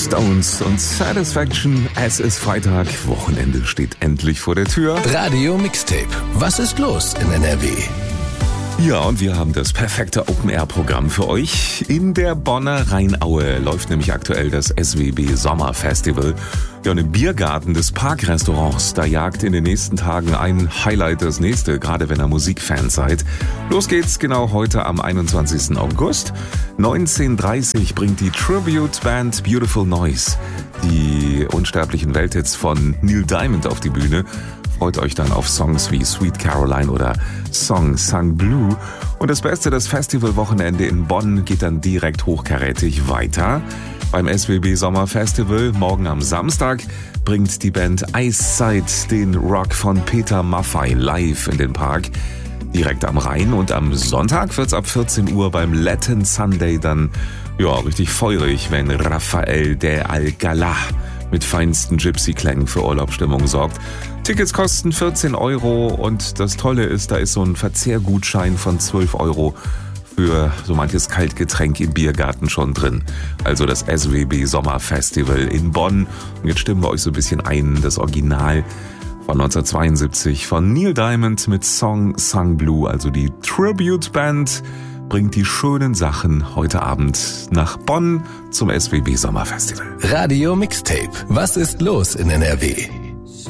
Stones und Satisfaction. Es ist Freitag, Wochenende steht endlich vor der Tür. Radio Mixtape. Was ist los in NRW? Ja, und wir haben das perfekte Open-Air-Programm für euch. In der Bonner Rheinaue läuft nämlich aktuell das SWB Sommerfestival. Ja, und im Biergarten des Parkrestaurants, da jagt in den nächsten Tagen ein Highlight das nächste, gerade wenn ihr Musikfans seid. Los geht's genau heute am 21. August. 19:30 Uhr bringt die Tribute-Band Beautiful Noise die unsterblichen Welthits von Neil Diamond auf die Bühne. Freut euch dann auf Songs wie Sweet Caroline oder Song Sung Blue. Und das Beste, das Festivalwochenende in Bonn geht dann direkt hochkarätig weiter. Beim SWB Sommerfestival morgen am Samstag bringt die Band Eiszeit den Rock von Peter Maffay live in den Park, direkt am Rhein. Und am Sonntag wird's ab 14 Uhr beim Latin Sunday dann richtig feurig, wenn Rafael de Alcalá mit feinsten Gypsy-Klängen für Urlaubsstimmung sorgt. Tickets kosten 14 € und das Tolle ist, da ist so ein Verzehrgutschein von 12 € für so manches Kaltgetränk im Biergarten schon drin. Also das SWB Sommerfestival in Bonn. Und jetzt stimmen wir euch so ein bisschen ein, das Original von 1972 von Neil Diamond mit Song Sung Blue, also die Tribute-Band, bringt die schönen Sachen heute Abend nach Bonn zum SWB Sommerfestival. Radio Mixtape. Was ist los in NRW?